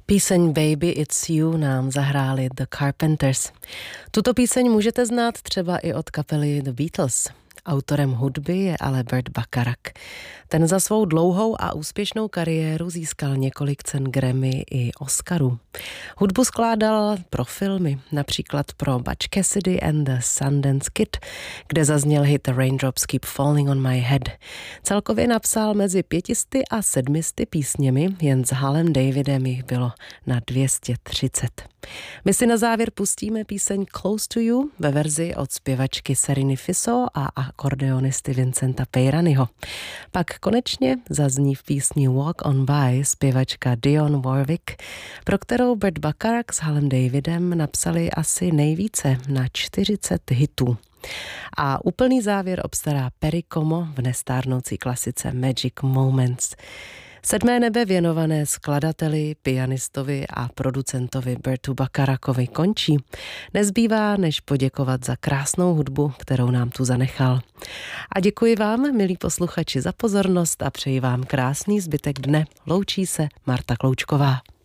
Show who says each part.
Speaker 1: Píseň Baby It's You nám zahráli The Carpenters. Tuto píseň můžete znát třeba i od kapely The Beatles. Autorem hudby je ale Burt Bacharach. Ten za svou dlouhou a úspěšnou kariéru získal několik cen Grammy i Oscarů. Hudbu skládal pro filmy, například pro Butch Cassidy and the Sundance Kid, kde zazněl hit Raindrops Keep Falling on My Head. Celkově napsal mezi 500 a 700 písněmi, jen s Halem Davidem jich bylo na 230. My si na závěr pustíme píseň Close to You ve verzi od zpěvačky Sereny Fiso a akordeonisty Vincenta Peiraniho. Pak konečně zazní v písni Walk on By zpěvačka Dionne Warwick, pro kterou Burt Bacharach s Halem Davidem napsali asi nejvíce, na 40 hitů. A úplný závěr obstará Perry Como v nestárnoucí klasice Magic Moments. 7. nebe věnované skladateli, pianistovi a producentovi Burtu Bacharachovi končí. Nezbývá, než poděkovat za krásnou hudbu, kterou nám tu zanechal. A děkuji vám, milí posluchači, za pozornost a přeji vám krásný zbytek dne. Loučí se Marta Kloučková.